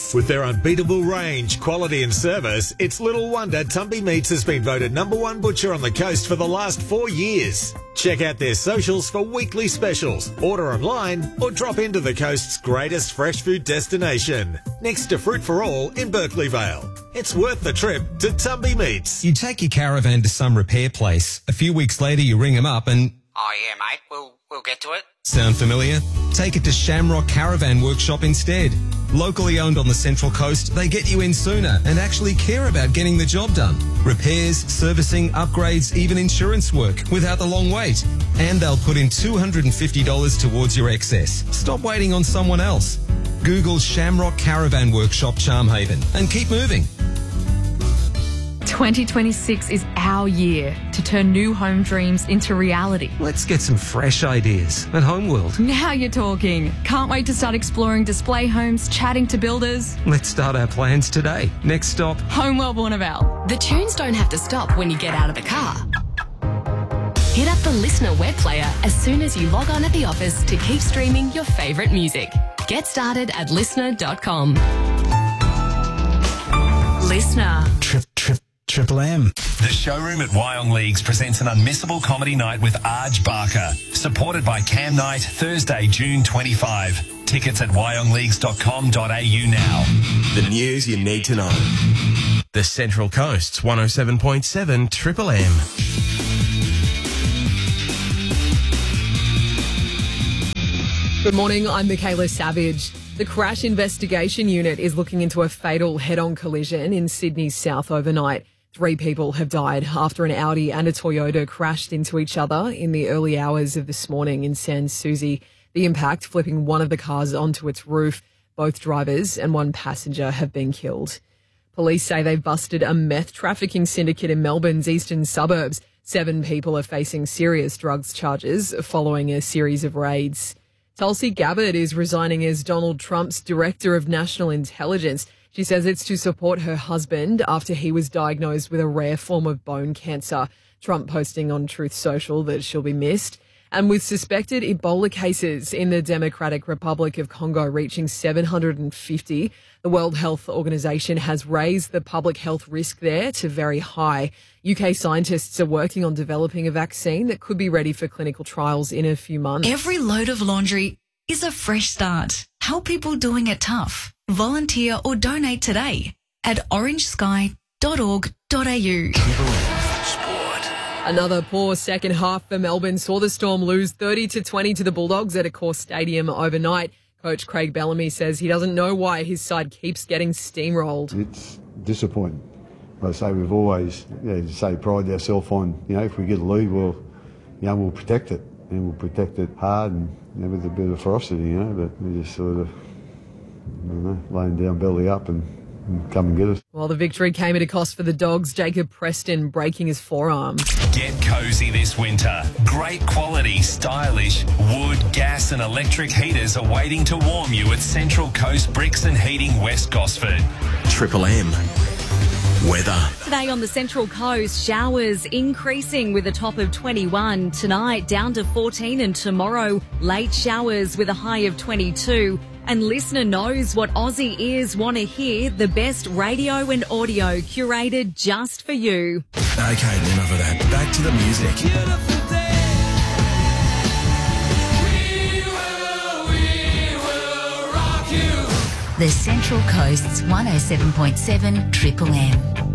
With their unbeatable range, quality and service, it's little wonder Tumby Meats has been voted #1 butcher on the coast for the last 4 years. Check out their socials for weekly specials, order online or drop into the coast's greatest fresh food destination, next to Fruit for All in Berkeley Vale. It's worth the trip to Tumby Meats. You take your caravan to some repair place. A few weeks later you ring them up and... Oh yeah, mate, we'll get to it. Sound familiar? Take it to Shamrock Caravan Workshop instead. Locally owned on the Central Coast, they get you in sooner and actually care about getting the job done. Repairs, servicing, upgrades, even insurance work without the long wait. And they'll put in $250 towards your excess. Stop waiting on someone else. Google Shamrock Caravan Workshop Charmhaven and keep moving. 2026 is our year to turn new home dreams into reality. Let's get some fresh ideas at Homeworld. Now you're talking. Can't wait to start exploring display homes, chatting to builders. Let's start our plans today. Next stop, Homeworld Warnervale. The tunes don't have to stop when you get out of the car. Hit up the Listener web player as soon as you log on at the office to keep streaming your favourite music. Get started at listener.com. Listener. Triple M. The showroom at Wyong Leagues presents an unmissable comedy night with Arj Barker, supported by Cam Night, Thursday, June 25. Tickets at wyongleagues.com.au now. The news you need to know. The Central Coast's 107.7 Triple M. Good morning, I'm Michaela Savage. The Crash Investigation Unit is looking into a fatal head-on collision in Sydney's south overnight. 3 people have died after an Audi and a Toyota crashed into each other in the early hours of this morning in Sans Souci. The impact flipping one of the cars onto its roof. Both drivers and one passenger have been killed. Police say they've busted a meth trafficking syndicate in Melbourne's eastern suburbs. 7 people are facing serious drugs charges following a series of raids. Tulsi Gabbard is resigning as Donald Trump's Director of National Intelligence. She says it's to support her husband after he was diagnosed with a rare form of bone cancer. Trump posting on Truth Social that she'll be missed. And with suspected Ebola cases in the Democratic Republic of Congo reaching 750, the World Health Organization has raised the public health risk there to very high. UK scientists are working on developing a vaccine that could be ready for clinical trials in a few months. Every load of laundry is a fresh start. Help people doing it tough. Volunteer or donate today at orangesky.org.au. Another poor second half for Melbourne saw the Storm lose 30-20 to the Bulldogs at Accor Stadium overnight. Coach Craig Bellamy says he doesn't know why his side keeps getting steamrolled. It's disappointing. I say we've always, pride ourselves on, if we get a lead, we'll protect it, and we'll protect it hard and with a bit of ferocity, but we just sort of, laying down belly up and come and get us. Well, the victory came at a cost for the Dogs. Jacob Preston breaking his forearm. Get cosy this winter. Great quality, stylish wood, gas and electric heaters are waiting to warm you at Central Coast Bricks and Heating, West Gosford. Triple M. Weather. Today on the Central Coast, showers increasing with a top of 21. Tonight down to 14 and tomorrow late showers with a high of 22. And Listener knows what Aussie ears want to hear, the best radio and audio curated just for you. Okay, enough of that. Back to the music. The Central Coast's 107.7 Triple M.